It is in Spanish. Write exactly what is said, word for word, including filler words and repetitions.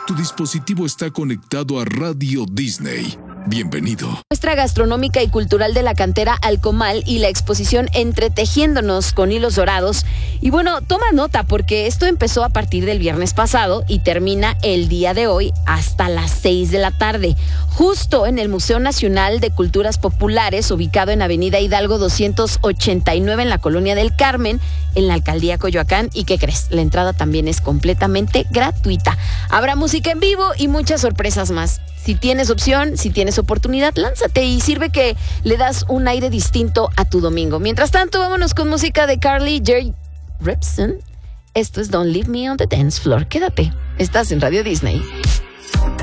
Tu dispositivo está conectado a Radio Disney. Bienvenido. Muestra gastronómica y cultural de la cantera Alcomal y la exposición Entretejiéndonos con hilos dorados. Y bueno, toma nota porque esto empezó a partir del viernes pasado y termina el día de hoy hasta las seis de la tarde, justo en el Museo Nacional de Culturas Populares, ubicado en Avenida Hidalgo doscientos ochenta y nueve en la Colonia del Carmen, en la Alcaldía Coyoacán. ¿Y qué crees? La entrada también es completamente gratuita. Habrá música en vivo y muchas sorpresas más. Si tienes opción, si tienes oportunidad, lánzate y sirve que le das un aire distinto a tu domingo. Mientras tanto, vámonos con música de Carly Rae Jepsen. Esto es Don't Leave Me on the Dance Floor. Quédate, estás en Radio Disney.